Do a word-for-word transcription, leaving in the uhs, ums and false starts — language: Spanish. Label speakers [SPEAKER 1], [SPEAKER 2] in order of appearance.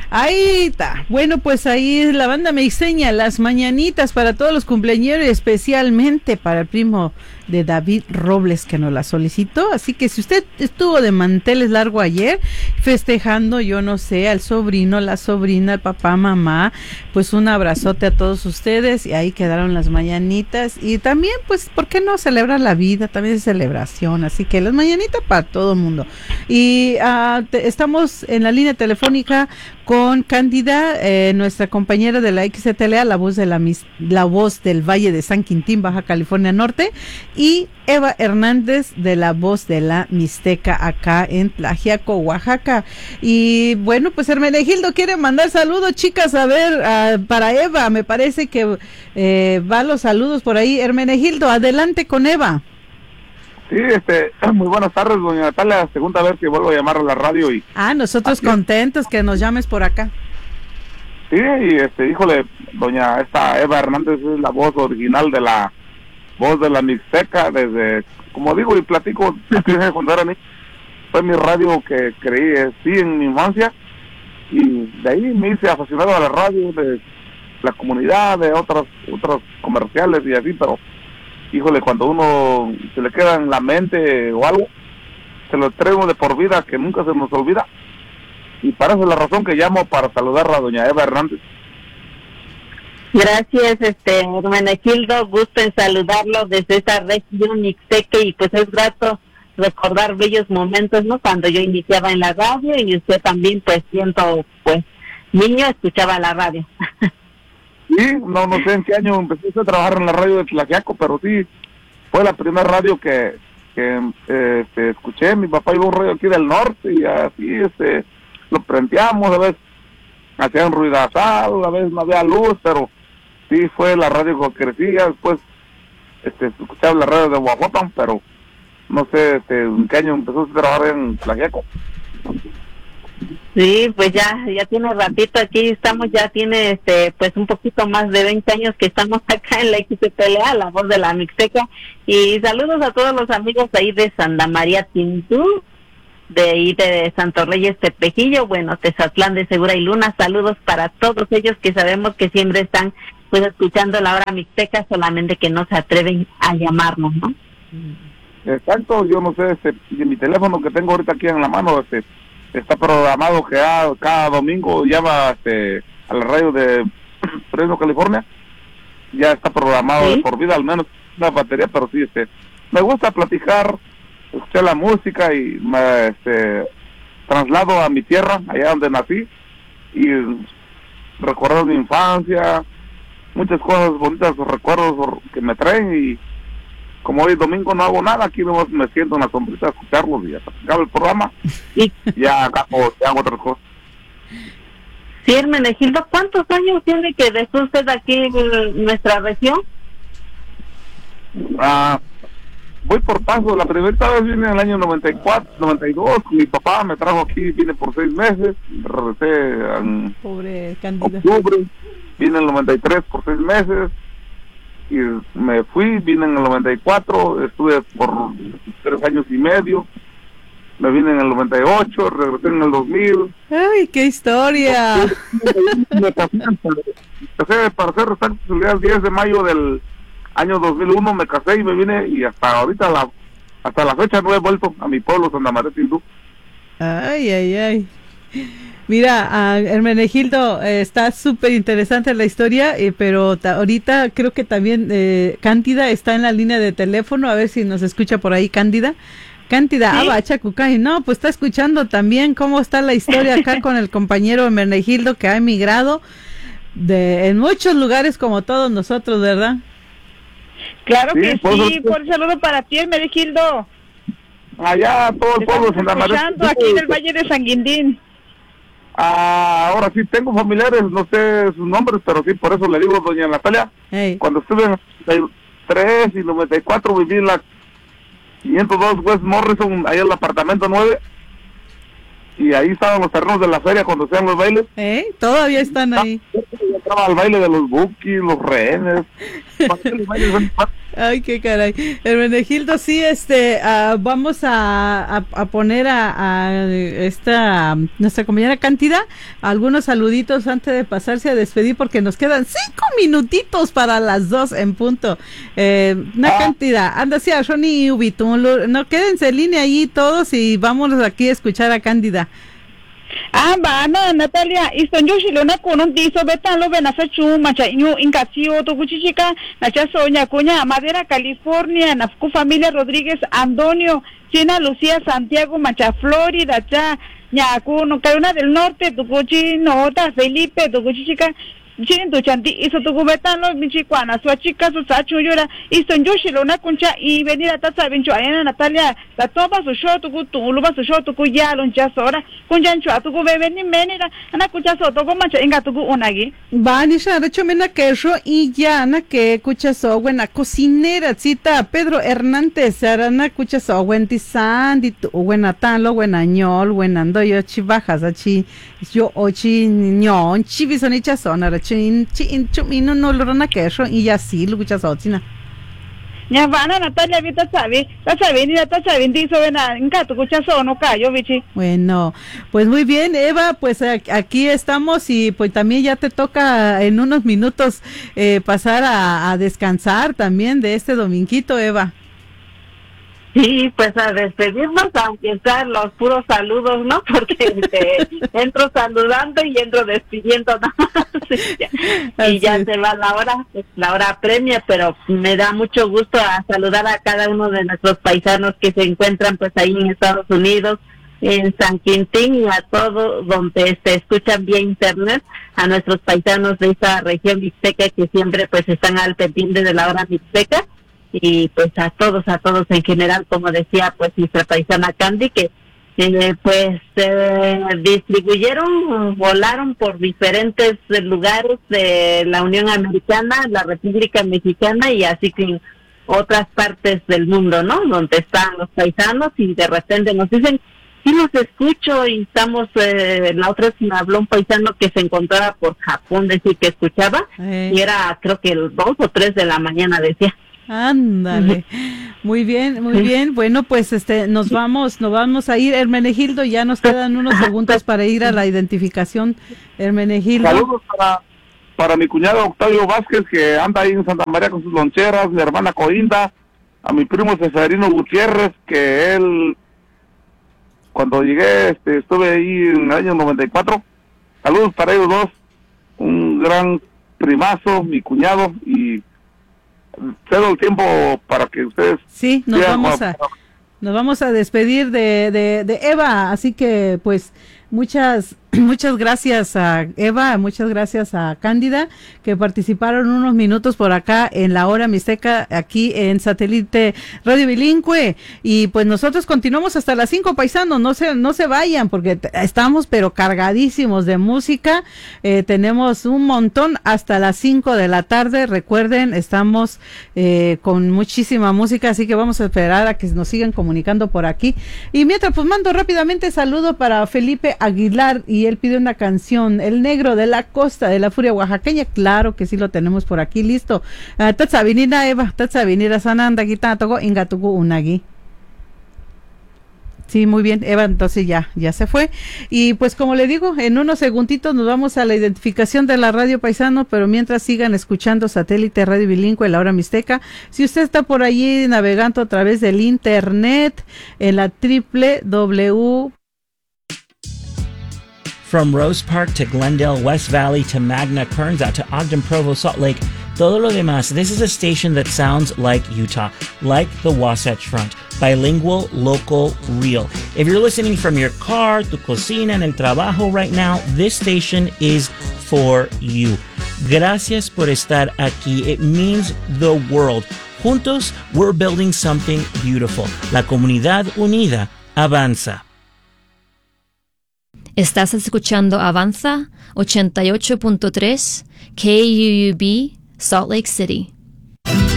[SPEAKER 1] Ahí está. Bueno, pues ahí la banda me enseña las mañanitas para todos los cumpleaños, especialmente para el primo de David Robles que nos la solicitó. Así que si usted estuvo de manteles largo ayer festejando, yo no sé, al sobrino, la sobrina, el papá, mamá, pues un abrazote a todos ustedes, y ahí quedaron las mañanitas. Y también, pues, ¿por qué no celebrar la vida? También es celebración, así que las mañanitas para todo el mundo. Y uh, te, estamos en la línea telefónica con Cándida, eh, nuestra compañera de la X C T L A, la voz de la, la voz del Valle de San Quintín, Baja California Norte, y Eva Hernández de la voz de la Mixteca acá en Tlaxiaco, Oaxaca. Y bueno, pues Hermenegildo quiere mandar saludos, chicas, a ver, uh, para Eva, me parece que eh, va los saludos por ahí. Hermenegildo, adelante con Eva.
[SPEAKER 2] Sí, este, muy buenas tardes, doña Natalia, segunda vez que vuelvo a llamar a la radio y...
[SPEAKER 1] Ah, nosotros
[SPEAKER 2] aquí,
[SPEAKER 1] contentos que nos llames por acá.
[SPEAKER 2] Sí, y este, híjole, doña esta Eva Hernández es la voz original de la voz de la Mixteca, desde, como digo y platico, aquí cuando era niño, fue mi radio que creí, sí, en mi infancia, y de ahí me hice aficionado a la radio, de la comunidad, de otros, otros comerciales y así, pero... híjole, cuando uno se le queda en la mente o algo, se lo traigo de por vida, que nunca se nos olvida. Y para eso es la razón que llamo, para saludar a doña Eva Hernández.
[SPEAKER 3] Gracias, este, Hermenegildo, gusto en saludarlo desde esta región Mixteca, y pues es grato recordar bellos momentos, ¿no? Cuando yo iniciaba en la radio, y usted también, pues, siendo, pues, niño, escuchaba la radio.
[SPEAKER 2] Sí, no, no sé en qué año empecé a trabajar en la radio de Tlaxiaco, pero sí, fue la primera radio que, que eh, este, escuché. Mi papá iba a un radio aquí del norte y así este, lo prenteamos, a veces hacían ruidazal, a veces no había luz, pero sí fue la radio con que crecí. Después este, escuchaba la radio de Guajuapan, pero no sé este, en qué año empezó a trabajar en Tlaxiaco.
[SPEAKER 3] Sí, pues ya ya tiene ratito aquí, estamos, ya tiene este pues un poquito más de veinte años que estamos acá en la X T L A, la voz de la Mixteca, y saludos a todos los amigos de ahí de Santa María Tintú, de ahí de Santo Reyes Tepejillo, bueno, Tezatlán de Segura y Luna, saludos para todos ellos que sabemos que siempre están pues escuchando la hora Mixteca, solamente que no se atreven a llamarnos, ¿no?
[SPEAKER 2] Exacto, yo no sé, este, y mi teléfono que tengo ahorita aquí en la mano, este está programado que cada, cada domingo llama este, a la radio de Fresno, California. Ya está programado ¿sí? de por vida, al menos una batería, pero sí, este, me gusta platicar, escuchar la música y me este, traslado a mi tierra, allá donde nací, y recordar mi infancia, muchas cosas bonitas, recuerdos que me traen. Y como hoy domingo no hago nada, aquí me, me siento en la sombrita a escucharlos y hasta que acabe el programa, y ya hago, ya hago otras cosas.
[SPEAKER 3] Sí, Hermenegildo, ¿cuántos años tiene que dejó usted aquí en nuestra región?
[SPEAKER 2] Ah, voy por paso. La primera vez vine en el año noventa y cuatro, noventa y dos, mi papá me trajo aquí, vine por seis meses, regresé en
[SPEAKER 1] Pobre
[SPEAKER 2] octubre, vine en el noventa y tres por seis meses, y me fui, vine en el noventa y cuatro, estuve por tres años y medio, me vine en el noventa y ocho, regresé en el dos mil.
[SPEAKER 1] ¡Ay, qué historia!
[SPEAKER 2] Me casé, para ser exacto, el diez de mayo del año dos mil uno me casé y me vine, y hasta ahorita, la hasta la fecha no he vuelto a mi pueblo, Santa María Tindú.
[SPEAKER 1] Ay, ay, ay. Mira, uh, Hermenegildo, eh, está súper interesante la historia, eh, pero ta- ahorita creo que también eh, Cándida está en la línea de teléfono, a ver si nos escucha por ahí, Cándida. Cándida,
[SPEAKER 3] ¿sí?
[SPEAKER 1] Aba, Chacucay, no, pues está escuchando también cómo está la historia acá con el compañero Hermenegildo, que ha emigrado de en muchos lugares como todos nosotros, ¿verdad?
[SPEAKER 4] Claro
[SPEAKER 2] Sí,
[SPEAKER 4] que
[SPEAKER 2] por
[SPEAKER 4] sí,
[SPEAKER 2] eso-
[SPEAKER 4] por saludo para ti, Hermenegildo.
[SPEAKER 2] Allá todo el pueblo de Santa María
[SPEAKER 4] Escuchando aquí en el Valle de San Quintín.
[SPEAKER 2] Ah, ahora sí tengo familiares, no sé sus nombres, pero sí, por eso le digo, doña Natalia,
[SPEAKER 1] Hey.
[SPEAKER 2] cuando estuve en noventa y tres y noventa y cuatro viví en la quinientos dos West Morrison, ahí en el apartamento nueve, y ahí estaban los terrenos de la feria cuando hacían los bailes.
[SPEAKER 1] ¿Eh? Todavía están ahí.
[SPEAKER 2] Yo entraba al baile de los bookies, los rehenes.
[SPEAKER 1] Ay, qué caray. Hermenegildo, sí, este, uh, vamos a, a, a poner a, a esta, um, nuestra compañera Cándida, algunos saluditos antes de pasarse a despedir, porque nos quedan cinco minutitos para las dos en punto. Eh, una
[SPEAKER 2] Ah.
[SPEAKER 1] cantidad, anda, sí, a Ronnie y Ubito, no, quédense en línea ahí todos y vámonos aquí a escuchar a Cándida.
[SPEAKER 4] Ah, bana, Natalia, iston yo si lo na kunon diso betan lo bena sachu macha inyo incacio to kuchichika nacha soña cuña Madera, California, nafku familia Rodríguez, Antonio, China, Lucía, Santiago, macha Florida, cha ña kuno Carolina del Norte, tu kuchi nota Felipe, tu kuchichika Chin tu chanti iso tu betan lo michi cuana su chica su sachu llora iston yo si lo na kuncha y venir a tasa vincho ayana Natalia la topa su show tu tu luba su show tu ya lo ya sora kunjan chu tu bebe ni menira ana kucha so to macha inga tu unagi
[SPEAKER 1] Vanisha, de hecho, mena que yo y ya, na que escucha so buena cocinera, cita Pedro Hernández, arana escucha so buen tisandi, buena tan lo buena ñol, buena ando yo chivajas, achi, yo ochi ñon, chivisonicha son, chin, chin, chumino no lo rana que yo y ya sí, lo escucha so, china.
[SPEAKER 4] ña vana Natalia vita sabe ta sabe ni ta sabe diso bena inga tu kucha so no kayo bichi.
[SPEAKER 1] Bueno, pues muy bien, Eva, pues aquí estamos y pues también ya te toca en unos minutos eh, pasar a, a descansar también de este dominguito, Eva.
[SPEAKER 3] Sí, pues a despedirnos, aunque sean los puros saludos, ¿no? Porque este, entro saludando y entro despidiendo nada más. Y ya se va la hora, la hora premia, pero me da mucho gusto a saludar a cada uno de nuestros paisanos que se encuentran pues ahí en Estados Unidos, en San Quintín y a todos donde se escuchan vía internet, a nuestros paisanos de esta región mixteca que siempre pues están al pendiente de la hora mixteca. Y pues a todos, a todos en general, como decía pues nuestra paisana Candy, que eh, pues eh, distribuyeron, volaron por diferentes lugares de la Unión Americana, la República Mexicana y así que en otras partes del mundo, ¿no? Donde están los paisanos y de repente nos dicen, sí los escucho y estamos, eh, la otra vez me habló un paisano que se encontraba por Japón, decir que escuchaba eh. y era creo que el dos o tres de la mañana decía.
[SPEAKER 1] Ándale, muy bien, muy bien. Bueno, pues este, nos vamos, nos vamos a ir, Hermenegildo. Ya nos quedan unos segundos para ir a la identificación, Hermenegildo.
[SPEAKER 2] Saludos para, para mi cuñado Octavio Vázquez, que anda ahí en Santa María con sus loncheras, mi hermana Coinda, a mi primo Cesarino Gutiérrez, que él, cuando llegué, este, estuve ahí en el año noventa y cuatro. Saludos para ellos dos, un gran primazo, mi cuñado, y cedo el tiempo para que ustedes
[SPEAKER 1] sí nos vamos a nos vamos a despedir de, de, de Eva, así que pues muchas muchas gracias a Eva, muchas gracias a Cándida que participaron unos minutos por acá en la hora mixteca aquí en Satélite Radio Bilingüe y pues nosotros continuamos hasta las cinco, paisanos, no se no se vayan porque t- estamos pero cargadísimos de música, eh, tenemos un montón hasta las cinco de la tarde, recuerden, estamos eh, con muchísima música, así que vamos a esperar a que nos sigan comunicando por aquí y mientras pues mando rápidamente saludo para Felipe Aguilar y él pide una canción, El Negro de la Costa de la Furia Oaxaqueña, claro que sí lo tenemos por aquí, listo. Uh, Tatsa Vinira Eva, Tatsa Vinira Sananda Gita Togo Ingatugu Unagi. Sí, muy bien, Eva, entonces ya, ya se fue. Y pues como le digo, en unos segunditos nos vamos a la identificación de la radio paisano, pero mientras sigan escuchando Satélite Radio Bilingüe, la hora mixteca. Si usted está por allí navegando a través del internet, en la doble u doble u doble u
[SPEAKER 5] From Rose Park to Glendale, West Valley to Magna, Kearns out to Ogden, Provo, Salt Lake, todo lo demás. This is a station that sounds like Utah, like the Wasatch Front. Bilingual, local, real. If you're listening from your car, tu cocina, en el trabajo right now, this station is for you. Gracias por estar aquí. It means the world. Juntos, we're building something beautiful. La comunidad unida avanza.
[SPEAKER 6] Estás escuchando Avanza ochenta y ocho punto tres K U U B Salt Lake City.